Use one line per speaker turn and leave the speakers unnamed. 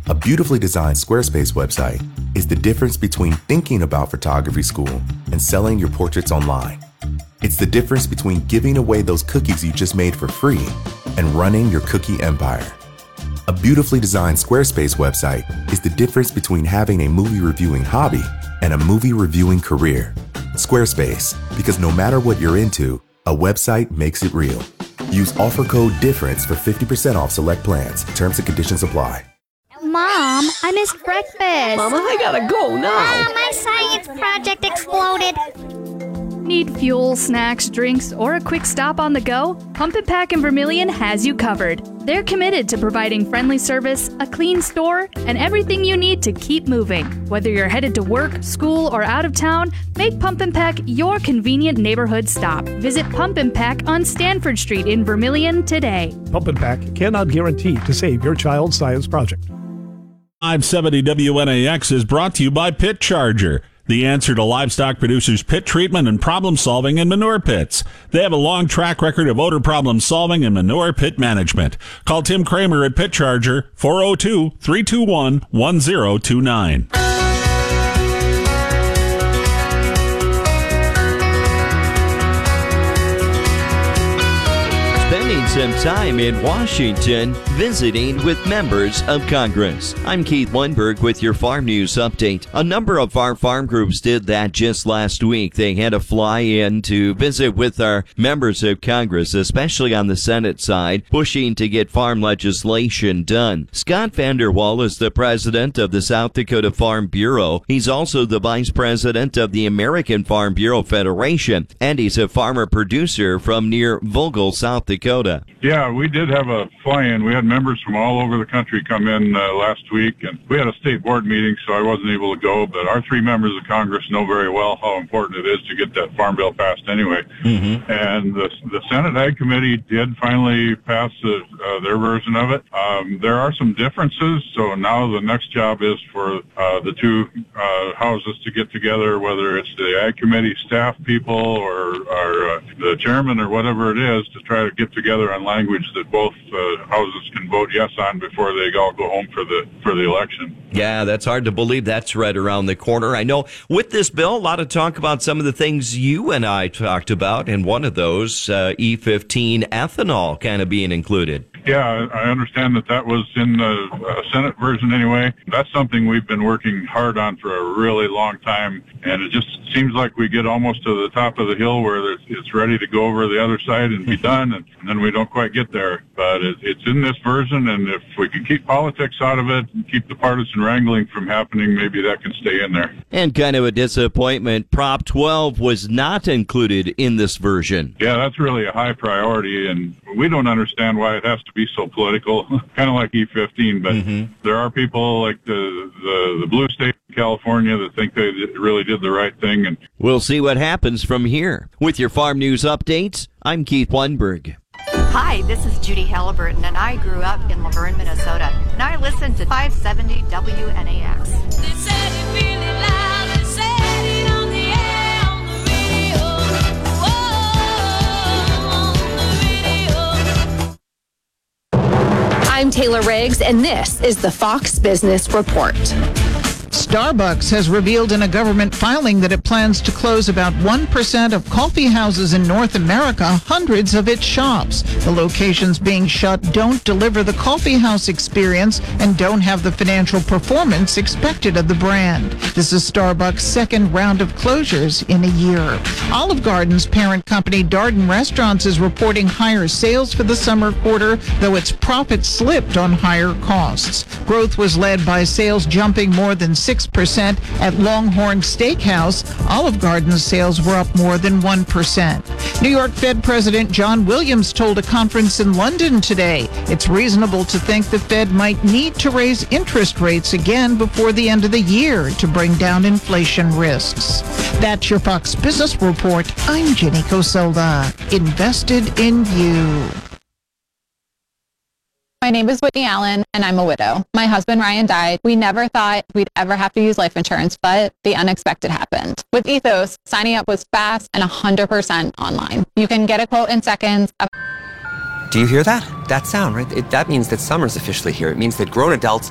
A beautifully designed Squarespace website is the difference between thinking about photography school and selling your portraits online. It's the difference between giving away those cookies you just made for free and running your cookie empire. A beautifully designed Squarespace website is the difference between having a movie reviewing hobby and a movie reviewing career. Squarespace, because no matter what you're into, a website makes it real. Use offer code DIFFERENCE for 50% off select plans. Terms and conditions apply.
Mom, I missed breakfast.
Mama, I gotta go now.
My science project exploded.
Need fuel, snacks, drinks, or a quick stop on the go? Pump and Pack in Vermilion has you covered. They're committed to providing friendly service, a clean store, and everything you need to keep moving. Whether you're headed to work, school, or out of town, make Pump and Pack your convenient neighborhood stop. Visit Pump and Pack on Stanford Street in Vermilion today.
Pump and Pack cannot guarantee to save your child's science project.
570 WNAX is brought to you by Pit Charger, the answer to livestock producers' pit treatment and problem solving in manure pits. They have a long track record of odor problem solving and manure pit management. Call Tim Kramer at Pit Charger, 402-321-1029.
Spending some time in Washington visiting with members of Congress. I'm Keith Lundberg with your Farm News Update. A number of our farm groups did that just last week. They had to fly in to visit with our members of Congress, especially on the Senate side, pushing to get farm legislation done. Scott Vanderwall is the president of the South Dakota Farm Bureau. He's also the vice president of the American Farm Bureau Federation, and he's a farmer producer from near Vogel, South Dakota.
Yeah, we did have a fly-in. We had members from all over the country come in last week, and we had a state board meeting, so I wasn't able to go, but our three members of Congress know very well how important it is to get that farm bill passed anyway. Mm-hmm. And the Senate Ag Committee did finally pass their version of it. There are some differences, so now the next job is for the two houses to get together, whether it's the Ag Committee staff people or the chairman or whatever it is, to try to get together on language that both houses can vote yes on before they all go home for the election.
Yeah, that's hard to believe. That's right around the corner. I know with this bill, a lot of talk about some of the things you and I talked about, and one of those, E15 ethanol kind of being included.
Yeah, I understand that was in the Senate version anyway. That's something we've been working hard on for a really long time, and it just seems like we get almost to the top of the hill where it's ready to go over the other side and be done, and then we don't quite get there. But it's in this version, and if we can keep politics out of it and keep the partisan wrangling from happening, maybe that can stay in there.
And kind of a disappointment, Prop 12 was not included in this version.
Yeah, that's really a high priority, and we don't understand why it has to be so political, kind of like E15, but there are people like the blue state of California that think they really did the right thing. And
we'll see what happens from here. With your Farm News Updates, I'm Keith Lundberg.
Hi, this is Judy Halliburton, and I grew up in Laverne, Minnesota, and I listen to 570 WNAX. They said it really loud, they said it on the air, on the radio,
on the radio. I'm Taylor Riggs, and this is the Fox Business Report.
Starbucks has revealed in a government filing that it plans to close about 1% of coffee houses in North America, hundreds of its shops. The locations being shut don't deliver the coffee house experience and don't have the financial performance expected of the brand. This is Starbucks' second round of closures in a year. Olive Garden's parent company Darden Restaurants is reporting higher sales for the summer quarter, though its profits slipped on higher costs. Growth was led by sales jumping more than 6% at Longhorn Steakhouse. Olive Garden's sales were up more than 1%. New York Fed President John Williams told a conference in London today it's reasonable to think the Fed might need to raise interest rates again before the end of the year to bring down inflation risks. That's your Fox Business Report. I'm Jenny Coselda. Invested in you.
My name is Whitney Allen, and I'm a widow. My husband, Ryan, died. We never thought we'd ever have to use life insurance, but the unexpected happened. With Ethos, signing up was fast and 100% online. You can get a quote in seconds.
Do you hear that? That sound, right? That means that summer's officially here. It means that grown adults